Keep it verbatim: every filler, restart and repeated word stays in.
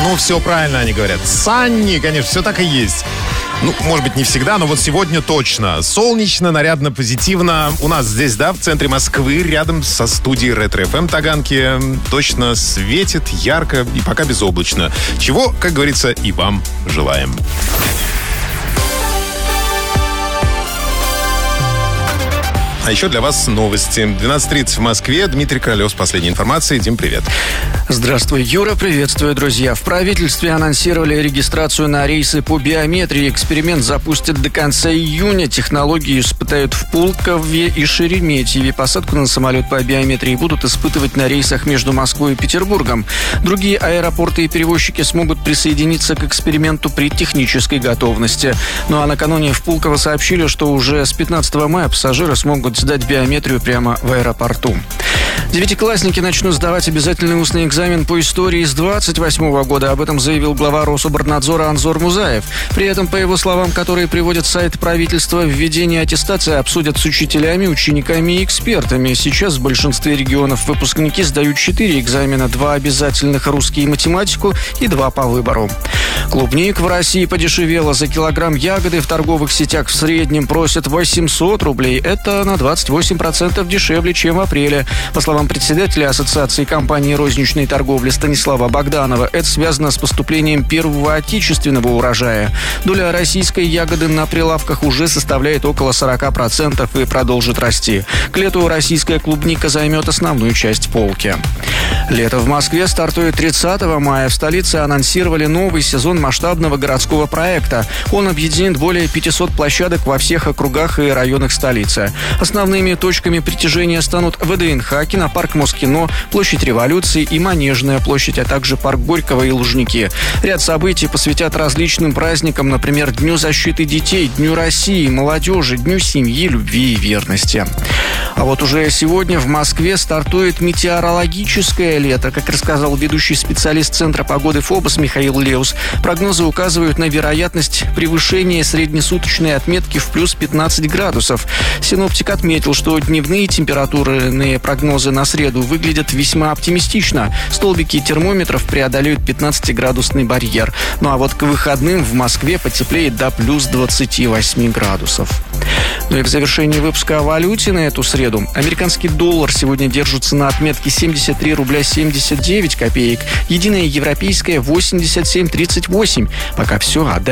Ну, все правильно они говорят. Санни, конечно, все так и есть. Ну, может быть, не всегда, но вот сегодня точно. Солнечно, нарядно, позитивно. У нас здесь, да, в центре Москвы, рядом со студией Ретро-эф эм Таганки, точно светит, ярко и пока безоблачно. Чего, как говорится, и вам желаем. А еще для вас новости. двенадцать тридцать в Москве. Дмитрий Королев с последней информацией. Дим, привет. Здравствуй, Юра. Приветствую, друзья. В правительстве анонсировали регистрацию на рейсы по биометрии. Эксперимент запустят до конца июня. Технологию испытают в Пулкове и Шереметьеве. Посадку на самолет по биометрии будут испытывать на рейсах между Москвой и Петербургом. Другие аэропорты и перевозчики смогут присоединиться к эксперименту при технической готовности. Ну а накануне в Пулково сообщили, что уже с пятнадцатого мая пассажиры смогут сдать биометрию прямо в аэропорту. Девятиклассники начнут сдавать обязательный устный экзамен по истории с двадцать восьмого года. Об этом заявил глава Рособорнадзора Анзор Музаев. При этом, по его словам, которые приводят сайт правительства, введение аттестации обсудят с учителями, учениками и экспертами. Сейчас в большинстве регионов выпускники сдают четыре экзамена: два обязательных — русский и математику, и два по выбору. Клубника в России подешевела. За килограмм ягоды в торговых сетях в среднем просят восемьсот рублей. Это на двадцать восемь процентов дешевле, чем в апреле. По словам председателя Ассоциации компаний розничной торговли Станислава Богданова, это связано с поступлением первого отечественного урожая. Доля российской ягоды на прилавках уже составляет около сорок процентов и продолжит расти. К лету российская клубника займет основную часть полки. Лето в Москве стартует тридцатого мая. В столице анонсировали новый сезон масштабного городского проекта. Он объединит более пятисот площадок во всех округах и районах столицы. Основными точками притяжения станут ВДНХ, кинопарк Москино, площадь Революции и Манежная площадь, а также парк Горького и Лужники. Ряд событий посвятят различным праздникам, например, Дню защиты детей, Дню России, молодежи, Дню семьи, любви и верности. А вот уже сегодня в Москве стартует метеорологическое лето. Как рассказал ведущий специалист Центра погоды ФОБОС Михаил Леус, прогнозы указывают на вероятность превышения среднесуточной отметки в плюс пятнадцать градусов. Синоптик отметил, что дневные температурные прогнозы на среду выглядят весьма оптимистично. Столбики термометров преодолеют пятнадцатиградусный барьер. Ну а вот к выходным в Москве потеплеет до плюс двадцати восьми градусов. Ну и в завершении выпуска о валюте на эту среду. Американский доллар сегодня держится на отметке семьдесят три рубля семьдесят девять копеек. Единая европейская восемьдесят семь тридцать восемь. Пока все, а дальше